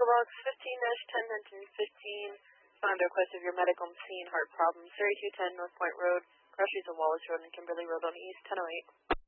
Echo Box 15-10-15. Found a request of your medical and seeing heart problems. 3210 North Point Road, Groceries on Wallace Road and Kimberly Road on East, 1008.